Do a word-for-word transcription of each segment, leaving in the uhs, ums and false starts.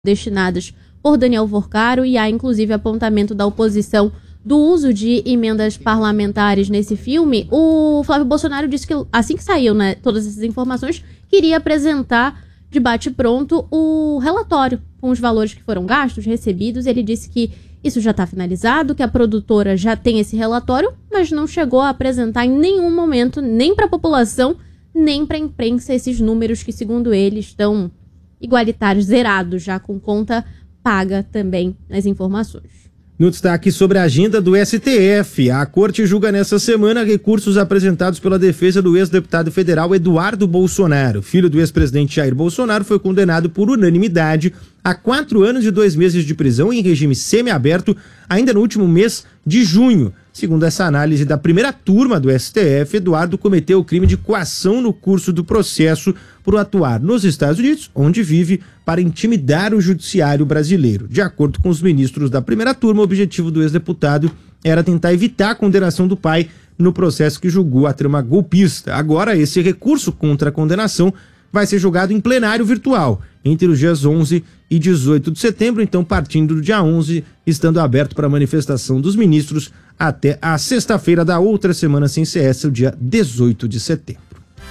destinadas por Daniel Vorcaro, e há inclusive apontamento da oposição do uso de emendas parlamentares nesse filme. O Flávio Bolsonaro disse que, assim que saiu, né, todas essas informações, queria apresentar de bate-pronto o relatório com os valores que foram gastos, recebidos. Ele disse que isso já está finalizado, que a produtora já tem esse relatório, mas não chegou a apresentar em nenhum momento, nem para a população, nem para a imprensa, esses números que, segundo ele, estão igualitários, zerados, já com conta paga também nas informações. No destaque sobre a agenda do S T F, a Corte julga nessa semana recursos apresentados pela defesa do ex-deputado federal Eduardo Bolsonaro. Filho do ex-presidente Jair Bolsonaro, foi condenado por unanimidade a quatro anos e dois meses de prisão em regime semiaberto, ainda no último mês de junho. Segundo essa análise da primeira turma do S T F, Eduardo cometeu o crime de coação no curso do processo por atuar nos Estados Unidos, onde vive, para intimidar o judiciário brasileiro. De acordo com os ministros da primeira turma, o objetivo do ex-deputado era tentar evitar a condenação do pai no processo que julgou a trama golpista. Agora, esse recurso contra a condenação vai ser julgado em plenário virtual entre os dias onze e dezoito de setembro, então partindo do dia onze, estando aberto para manifestação dos ministros até a sexta-feira da outra semana sem C S, o dia dezoito de setembro.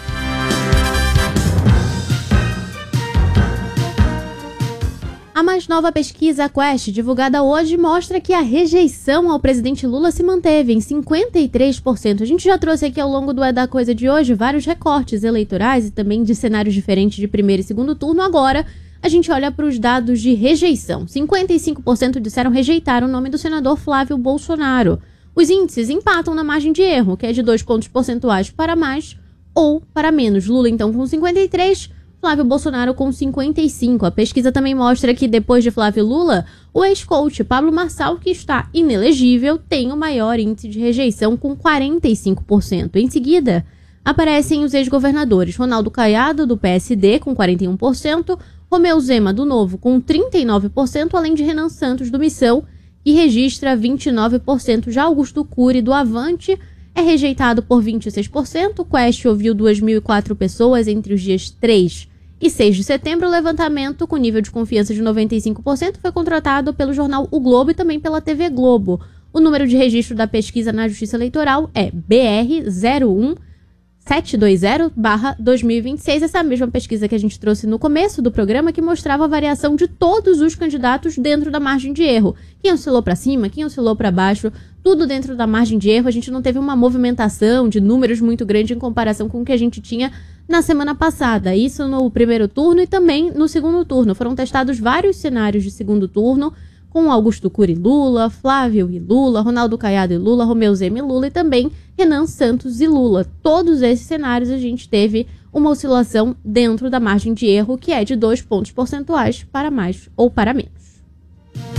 A mais nova pesquisa, a Quest, divulgada hoje, mostra que a rejeição ao presidente Lula se manteve em cinquenta e três por cento. A gente já trouxe aqui ao longo do É da Coisa de hoje vários recortes eleitorais e também de cenários diferentes de primeiro e segundo turno. Agora, a gente olha para os dados de rejeição. cinquenta e cinco por cento disseram rejeitar o nome do senador Flávio Bolsonaro. Os índices empatam na margem de erro, que é de dois pontos percentuais para mais ou para menos. Lula, então, com cinquenta e três por cento. Flávio Bolsonaro com cinquenta e cinco por cento. A pesquisa também mostra que, depois de Flávio Lula, o ex-coach Pablo Marçal, que está inelegível, tem o maior índice de rejeição com quarenta e cinco por cento. Em seguida, aparecem os ex-governadores Ronaldo Caiado, do P S D, com quarenta e um por cento, Romeu Zema, do Novo, com trinta e nove por cento, além de Renan Santos, do Missão, que registra vinte e nove por cento. Já Augusto Cury, do Avante, é rejeitado por vinte e seis por cento. O Quest ouviu duas mil e quatro pessoas entre os dias três e seis de setembro. O levantamento, com nível de confiança de noventa e cinco por cento, foi contratado pelo jornal O Globo e também pela T V Globo. O número de registro da pesquisa na Justiça Eleitoral é B R zero um sete dois zero barra dois mil e vinte e seis. Essa mesma pesquisa que a gente trouxe no começo do programa, que mostrava a variação de todos os candidatos dentro da margem de erro. Quem oscilou para cima, quem oscilou para baixo, tudo dentro da margem de erro. A gente não teve uma movimentação de números muito grande em comparação com o que a gente tinha na semana passada. Isso no primeiro turno e também no segundo turno. Foram testados vários cenários de segundo turno, com Augusto Cury e Lula, Flávio e Lula, Ronaldo Caiado e Lula, Romeu Zema e Lula e também Renan Santos e Lula. Todos esses cenários a gente teve uma oscilação dentro da margem de erro, que é de dois pontos percentuais para mais ou para menos.